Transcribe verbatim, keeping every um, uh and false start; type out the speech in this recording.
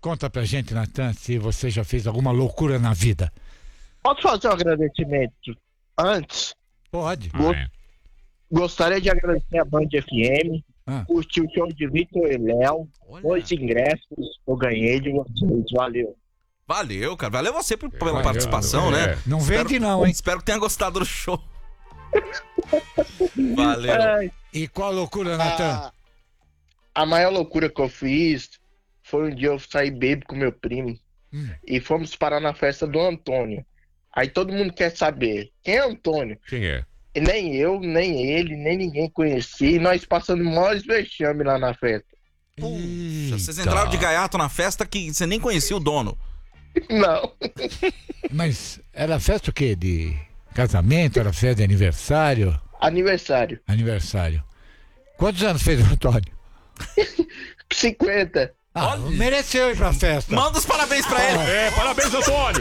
Conta pra gente, Natan, se você já fez alguma loucura na vida. Posso fazer um agradecimento antes? Pode. Go- Gostaria de agradecer a Band F M, Ah. curti o show de Vitor e Léo, Olha. dois ingressos eu ganhei de vocês, valeu. Valeu, cara. Valeu você por- pela Valeu, participação, valeu. né? É. Não Espero- vende não, hein? Espero que tenha gostado do show. Valeu. Ai, E qual loucura, Natan? a, a maior loucura que eu fiz foi um dia eu sair bêbado com meu primo Hum. e fomos parar na festa do Antônio. Aí todo mundo quer saber, quem é Antônio? Quem é? E nem eu, nem ele, nem ninguém conhecia, e nós passando maiores vexame lá na festa. Puxa, vocês entraram de gaiato na festa que você nem conhecia o dono. Não. Mas era festa o quê? De casamento? Era festa de aniversário? Aniversário. Aniversário. Quantos anos fez o Antônio? cinquenta. Ah, mereceu ir pra festa. Manda os parabéns pra ele. É, parabéns, Antônio!